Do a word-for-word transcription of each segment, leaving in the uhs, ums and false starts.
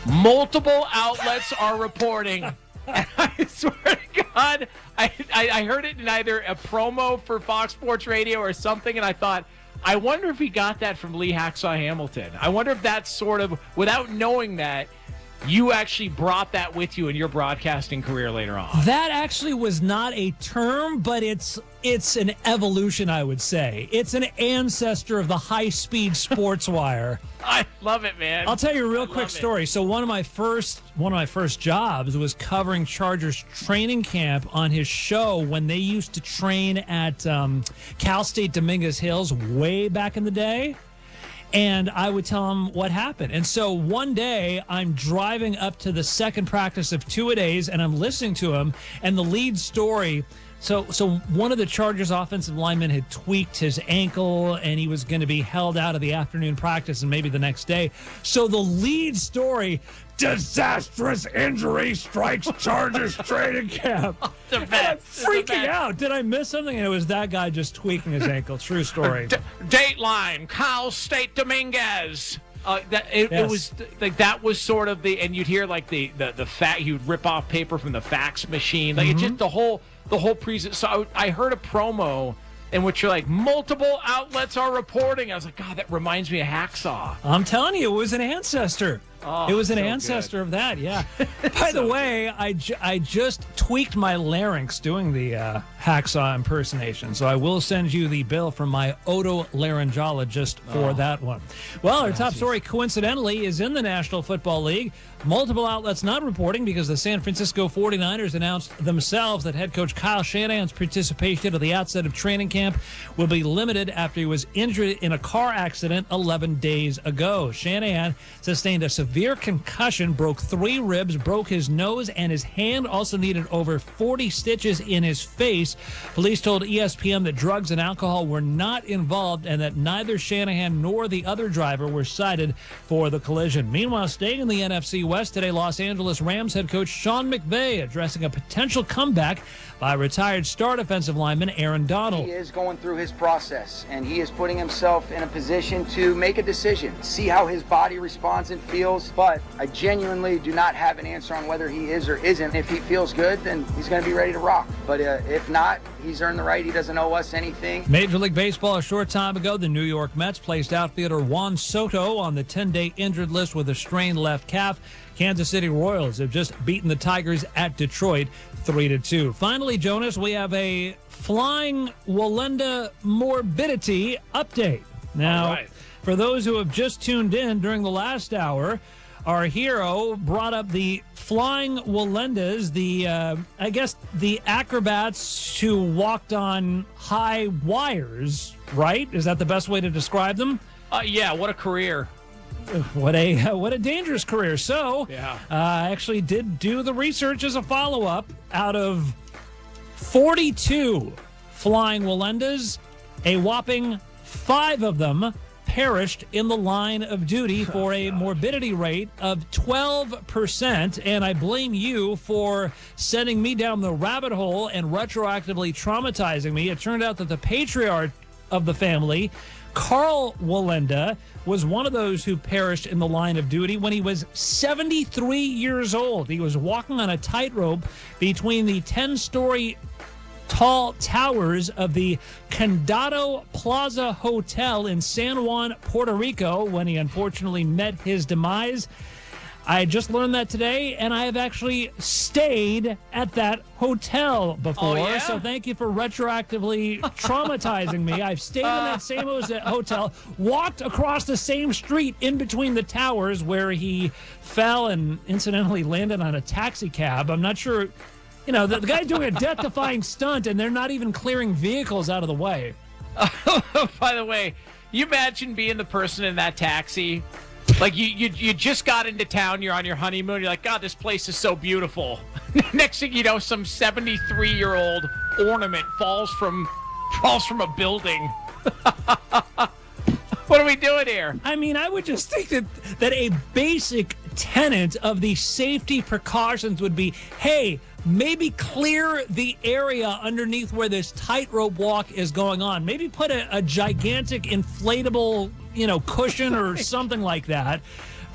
Multiple outlets are reporting. And I swear to God, I, I I heard it in either a promo for Fox Sports Radio or something, and I thought, I wonder if he got that from Lee Hacksaw Hamilton. I wonder if that's sort of, without knowing that, you actually brought that with you in your broadcasting career later on. That actually was not a term, but it's it's an evolution, I would say. It's an ancestor of the high-speed sports wire. I love it, man. I'll tell you a real I quick story. So one of my first one of my first jobs was covering Chargers training camp on his show when they used to train at um, Cal State Dominguez Hills way back in the day. And I would tell him what happened. And so one day I'm driving up to the second practice of two-a-days and I'm listening to him, and the lead story. So so one of the Chargers offensive linemen had tweaked his ankle and he was going to be held out of the afternoon practice and maybe the next day. So the lead story, disastrous injury strikes Chargers training camp. The best. I'm freaking the best. out. Did I miss something? And it was that guy just tweaking his ankle. True story. D- Dateline, Cal State Dominguez. Uh, that it, Yes. it was like that was sort of the, and you'd hear like the the the fact you'd rip off paper from the fax machine, like Mm-hmm. it just the whole the whole present. So I, I heard a promo in which you're like multiple outlets are reporting. I was like, God, that reminds me of Hacksaw. I'm telling you, it was an ancestor. Oh, it was an so ancestor good. of that, yeah. By the way, I, ju- I just tweaked my larynx doing the uh, Hacksaw impersonation, so I will send you the bill from my otolaryngologist for Oh. that one. Well, our top story, coincidentally, is in the National Football League. Multiple outlets not reporting because the San Francisco forty-niners announced themselves that head coach Kyle Shanahan's participation at the outset of training camp will be limited after he was injured in a car accident eleven days ago. Shanahan sustained a severe concussion, broke three ribs, broke his nose and his hand, also needed over forty stitches in his face. Police told E S P N that drugs and alcohol were not involved and that neither Shanahan nor the other driver were cited for the collision. Meanwhile, staying in the N F C West today, Los Angeles Rams head coach Sean McVay addressing a potential comeback by retired star defensive lineman Aaron Donald. He is going through his process, and he is putting himself in a position to make a decision, see how his body responds and feels, but I genuinely do not have an answer on whether he is or isn't. If he feels good, then he's going to be ready to rock, but uh, if not, he's earned the right. He doesn't owe us anything. Major League Baseball, a short time ago, the New York Mets placed outfielder Juan Soto on the ten-day injured list with a strained left calf. Kansas City Royals have just beaten the Tigers at Detroit three to two. Finally, Jonas, we have a flying Wallenda morbidity update. Now, All right. for those who have just tuned in during the last hour, our hero brought up the flying Wallendas, the, uh, I guess, the acrobats who walked on high wires, right? Is that the best way to describe them? Uh, yeah, what a career. What a what a dangerous career. So, Yeah. uh, I actually did do the research as a follow-up. Out of forty-two flying Wallendas, a whopping five of them perished in the line of duty for a morbidity rate of twelve percent. And I blame you for sending me down the rabbit hole and retroactively traumatizing me. It turned out that the patriarch of the family, Carl Wallenda, was one of those who perished in the line of duty when he was seventy-three years old. He was walking on a tightrope between the ten-story tall towers of the Condado Plaza Hotel in San Juan, Puerto Rico, when he unfortunately met his demise. I just learned that today, and I have actually stayed at that hotel before. Oh, yeah? So thank you for retroactively traumatizing me. I've stayed in that same hotel, walked across the same street in between the towers where he fell and incidentally landed on a taxi cab. I'm not sure, you know, the, the guy's doing a death-defying stunt, and they're not even clearing vehicles out of the way. By the way, you imagine being the person in that taxi. Like, you, you you just got into town, you're on your honeymoon, you're like, God, this place is so beautiful. Next thing you know, some seventy-three-year-old ornament falls from falls from a building. What are we doing here? I mean, I would just think that, that a basic tenet of the safety precautions would be, hey, maybe clear the area underneath where this tightrope walk is going on. Maybe put a, a gigantic inflatable, you know, cushion or something like that.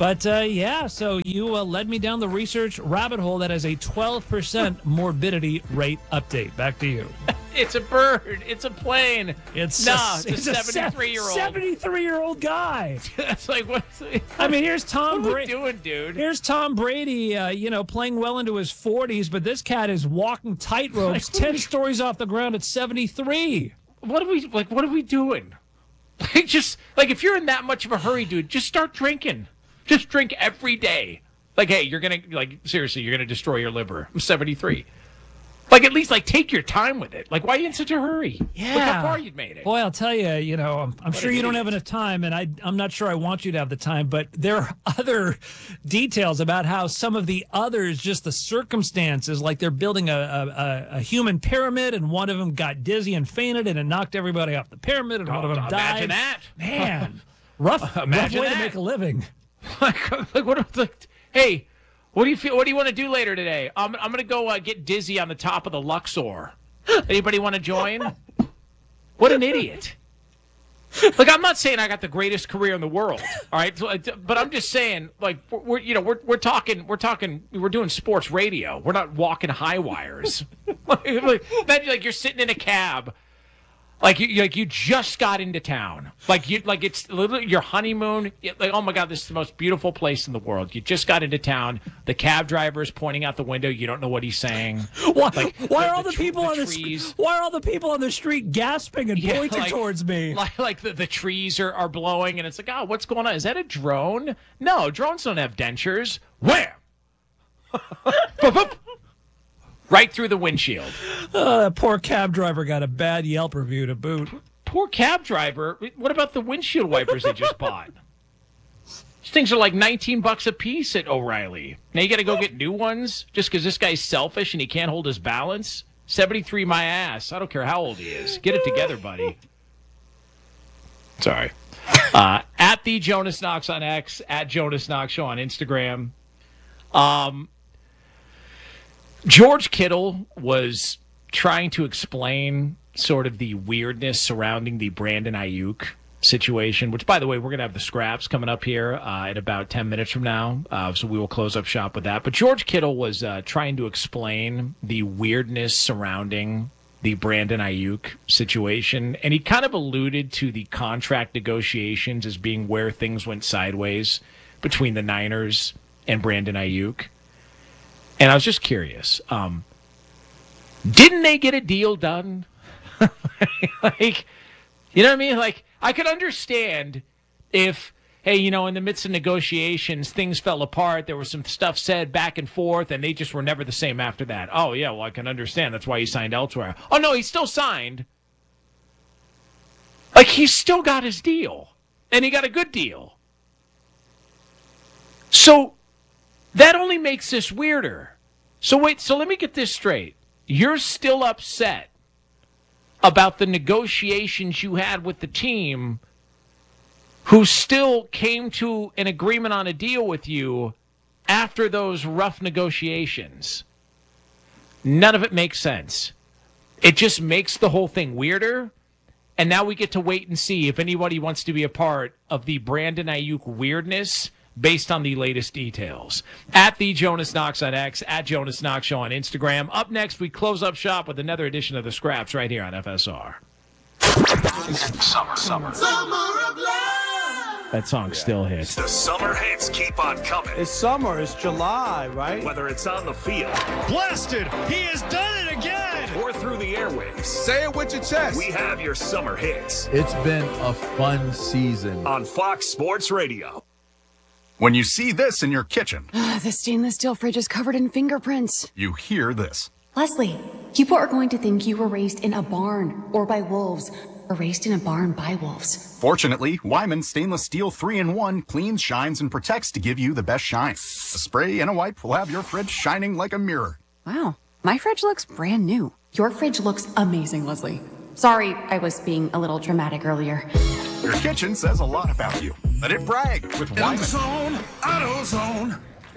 But, uh, yeah, so you uh, led me down the research rabbit hole that has a twelve percent morbidity rate update. Back to you. It's a bird. It's a plane. It's no, a, it's a seventy-three-year-old. seventy-three-year-old guy. That's like, what's I mean, here's Tom What are we Brady. doing, dude? Here's Tom Brady, uh, you know, playing well into his forties, but this cat is walking tightropes Like, ten stories off the ground at seventy-three. What are we like? What are we doing? Like, just like if you're in that much of a hurry, dude, just start drinking. Just drink every day. Like, hey, you're gonna like seriously, you're gonna destroy your liver. I'm seventy-three. Like, at least, like, take your time with it. Like, why are you in such a hurry? Yeah. Look how far you'd made it. Boy, I'll tell you, you know, I'm, I'm sure an you don't idiot. have enough time, and I, I'm not sure I want you to have the time, but there are other details about how some of the others, just the circumstances, like they're building a, a, a human pyramid, and one of them got dizzy and fainted, and it knocked everybody off the pyramid, and one of them Oh, died. imagine that. Man, rough, rough Imagine way to that. make a living. like, like, what? Like, hey, what do you feel? What do you want to do later today? I'm, I'm gonna go uh, get dizzy on the top of the Luxor. Anybody want to join? What an idiot! Like, I'm not saying I got the greatest career in the world, all right, so, but I'm just saying, like, we're, we're you know we're we're talking we're talking we're doing sports radio. We're not walking high wires. like, like, imagine like you're sitting in a cab. Like you, like you just got into town. Like you, like it's literally your honeymoon. Like, oh my God, this is the most beautiful place in the world. You just got into town. The cab driver is pointing out the window. You don't know what he's saying. Why, Like, why the- are all the the, tr- people the on the trees. street? Why are all the people on the street gasping and Yeah, pointing like- towards me? Like, like the, the trees are, are blowing, and it's like, oh, what's going on? Is that a drone? No, drones don't have dentures. Wham! Boop, boop. Right through the windshield. Oh, that poor cab driver got a bad Yelp review to boot. Poor cab driver. What about the windshield wipers they just bought? These things are like nineteen bucks a piece at O'Reilly. Now you got to go get new ones just because this guy's selfish and he can't hold his balance. seventy-three my ass. I don't care how old he is. Get it together, buddy. Sorry. Uh, at the Jonas Knox on X, at Jonas Knox Show on Instagram. Um, George Kittle was trying to explain sort of the weirdness surrounding the Brandon Ayuk situation, which, by the way, we're going to have the scraps coming up here uh, in about ten minutes from now, uh, so we will close up shop with that. But George Kittle was uh, trying to explain the weirdness surrounding the Brandon Ayuk situation, and he kind of alluded to the contract negotiations as being where things went sideways between the Niners and Brandon Ayuk. And I was just curious, um, didn't they get a deal done? Like, you know what I mean? Like, I could understand if, hey, you know, in the midst of negotiations, things fell apart. There was some stuff said back and forth, and they just were never the same after that. Oh, yeah, well, I can understand. That's why he signed elsewhere. Oh, no, he still signed. Like, he's still got his deal, and he got a good deal. So that only makes this weirder. So wait, so let me get this straight. You're still upset about the negotiations you had with the team who still came to an agreement on a deal with you after those rough negotiations. None of it makes sense. It just makes the whole thing weirder. And now we get to wait and see if anybody wants to be a part of the Brandon Ayuk weirdness based on the latest details. At the Jonas Knox on X, at Jonas Knox Show on Instagram. Up next, we close up shop with another edition of the Scraps right here on F S R. Summer, summer. Summer of love. That song still hits. The summer hits keep on coming. It's summer, it's July, right? Whether it's on the field Blasted! He has done it again! or through the airwaves, Say it with your chest. we have your summer hits It's been a fun season. on Fox Sports Radio. When you see this in your kitchen, The stainless steel fridge is covered in fingerprints. you hear this. Leslie, people are going to think you were raised in a barn or by wolves or raised in a barn by wolves. Fortunately, Wyman Stainless Steel three in one cleans, shines, and protects to give you the best shine. A spray and a wipe will have your fridge shining like a mirror. Wow, my fridge looks brand new. Your fridge looks amazing, Leslie. Sorry, I was being a little dramatic earlier. Your kitchen says a lot about you. Let it brag with Wyman. Zone, AutoZone.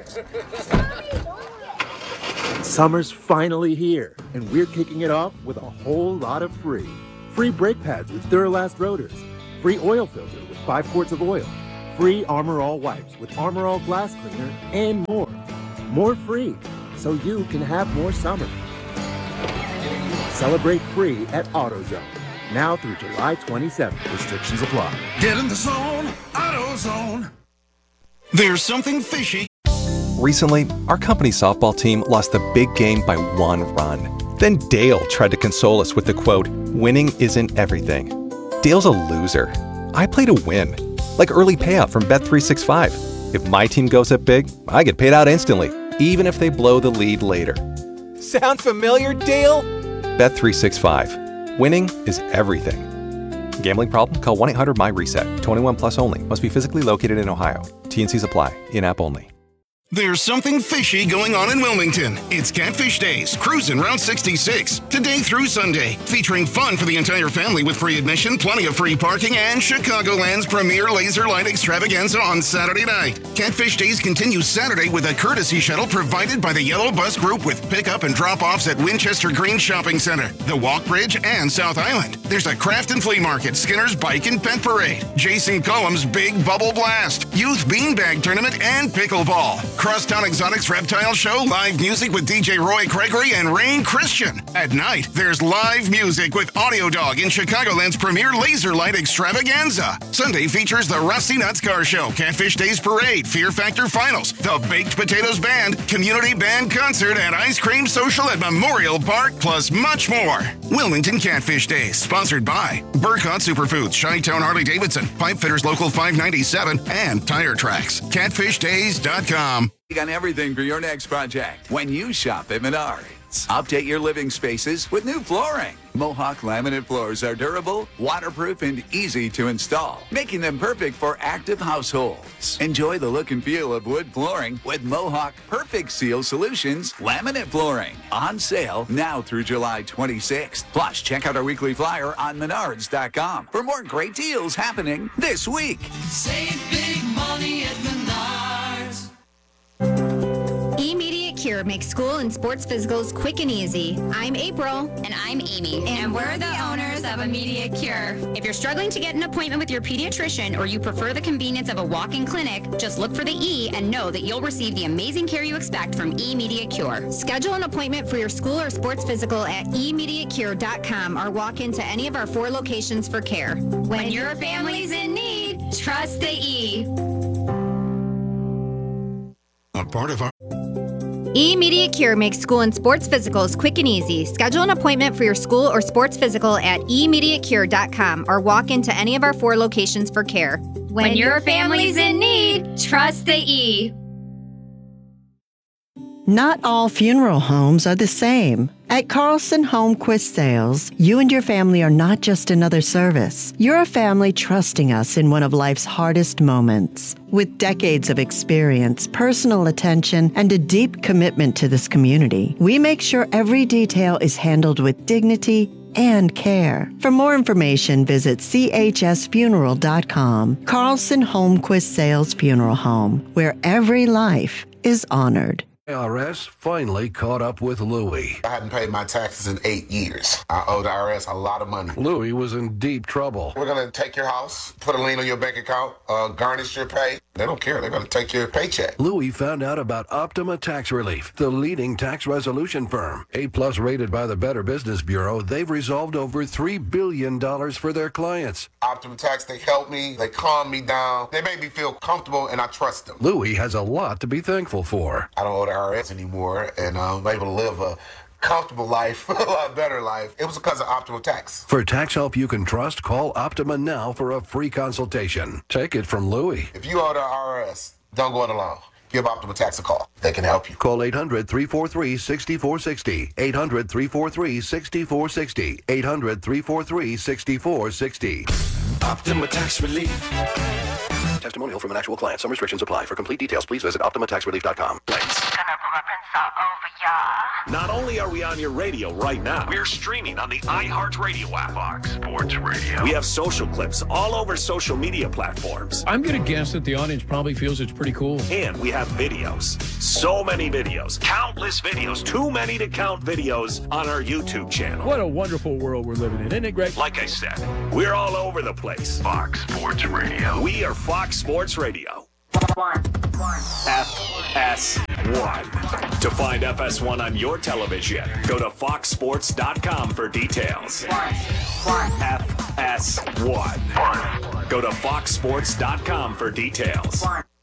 Summer's finally here, and we're kicking it off with a whole lot of free. Free brake pads with Duralast rotors. Free oil filter with five quarts of oil. free Armor All wipes with Armor All glass cleaner, and more. More free, so you can have more summer. Celebrate free at AutoZone. Now through July twenty-seventh. Restrictions apply. Get in the zone, AutoZone. There's something fishy. Recently, our company softball team lost the big game by one run. Then Dale tried to console us with the quote, "Winning isn't everything." Dale's a loser. I play to win. Like early payout from Bet three sixty-five. If my team goes up big, I get paid out instantly, even if they blow the lead later. Sound familiar, Dale? Bet three sixty-five. Winning is everything. Gambling problem? Call one eight hundred M Y reset. twenty-one plus only. Must be physically located in Ohio. T N Cs apply. In-app only. There's something fishy going on in Wilmington. It's Catfish Days, cruising Route sixty-six, today through Sunday, featuring fun for the entire family with free admission, plenty of free parking, and Chicagoland's premier laser light extravaganza on Saturday night. Catfish Days continues Saturday with a courtesy shuttle provided by the Yellow Bus Group with pickup and drop-offs at Winchester Green Shopping Center, the Walk Bridge, and South Island. There's a craft and flea market, Skinner's Bike and Pet Parade, Jason Cullum's Big Bubble Blast, Youth Beanbag Tournament, and Pickleball. Crosstown Exotics Reptile Show, live music with D J Roy Gregory and Rain Christian. At night, there's live music with Audio Dog in Chicagoland's premier laser light extravaganza. Sunday features the Rusty Nuts Car Show, Catfish Days Parade, Fear Factor Finals, the Baked Potatoes Band, Community Band Concert, and Ice Cream Social at Memorial Park, plus much more. Wilmington Catfish Days, sponsored by Burkott Superfoods, Chi-Town Harley-Davidson, Pipe Fitters Local five ninety-seven, and Tire Tracks. catfish days dot com. On everything for your next project when you shop at Menards. Update your living spaces with new flooring. Mohawk laminate floors are durable, waterproof, and easy to install, making them perfect for active households. Enjoy the look and feel of wood flooring with Mohawk Perfect Seal Solutions laminate flooring. On sale now through July twenty-sixth. Plus, check out our weekly flyer on menards dot com for more great deals happening this week. Save big money at Menards. Immediate Cure makes school and sports physicals quick and easy. I'm April. And I'm Amy. And, and we're the owners of Immediate Cure. If you're struggling to get an appointment with your pediatrician or you prefer the convenience of a walk-in clinic, just look for the E and know that you'll receive the amazing care you expect from Immediate Cure. Schedule an appointment for your school or sports physical at immediate cure dot com or walk into any of our four locations for care. When, when your family's in need, trust the E. A part of our Immediate Cure makes school and sports physicals quick and easy. Schedule an appointment for your school or sports physical at immediate cure dot com or walk into any of our four locations for care. When, when your family's in need, trust the E. Not all funeral homes are the same. At Carlson Homequist Sales, you and your family are not just another service. You're a family trusting us in one of life's hardest moments. With decades of experience, personal attention, and a deep commitment to this community, we make sure every detail is handled with dignity and care. For more information, visit c h s funeral dot com. Carlson Homequist Sales Funeral Home, where every life is honored. I R S finally caught up with Louie. I hadn't paid my taxes in eight years. I owed the I R S a lot of money. Louie was in deep trouble. We're going to take your house, put a lien on your bank account, uh, garnish your pay. They don't care. They're going to take your paycheck. Louie found out about Optima Tax Relief, the leading tax resolution firm. A-plus rated by the Better Business Bureau, they've resolved over three billion dollars for their clients. Optima Tax, they help me. They calm me down. They make me feel comfortable, and I trust them. Louie has a lot to be thankful for. I don't owe the I R S anymore, and I'm able to live a comfortable life, a lot better life. It was because of Optima Tax. For tax help you can trust, call Optima now for a free consultation. Take it from Louie. If you owe the I R S, don't go it alone. Give Optima Tax a call. They can help you. Call eight hundred, three four three, six four six zero. eight hundred, three four three, six four six zero. eight hundred, three four three, six four six zero. Optima Tax Relief. Testimonial from an actual client. Some restrictions apply. For complete details, please visit optima tax relief dot com. Gonna pull up and all over ya. Not only are we on your radio right now, we're streaming on the iHeartRadio app. Fox Sports Radio. We have social clips all over social media platforms. I'm going to guess that the audience probably feels it's pretty cool. And we have videos. So many videos. Countless videos. Too many to count videos on our YouTube channel. What a wonderful world we're living in, isn't it, Greg? Like I said, we're all over the place. Fox Sports Radio. We are Fox Sports Radio. F S one. To find F S one on your television, go to fox sports dot com for details. F S one. Go to fox sports dot com for details.